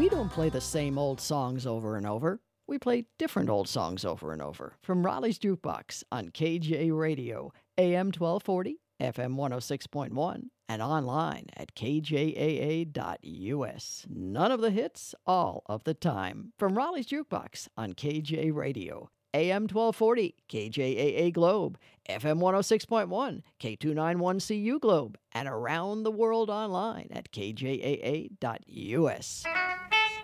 We don't play the same old songs over and over. We play different old songs over and over. From Raleigh's Jukebox on KJ Radio, AM 1240, FM 106.1, and online at kjaa.us. None of the hits, all of the time. From Raleigh's Jukebox on KJ Radio, AM 1240, KJAA Globe, FM 106.1, K291CU Globe, and around the world online at kjaa.us.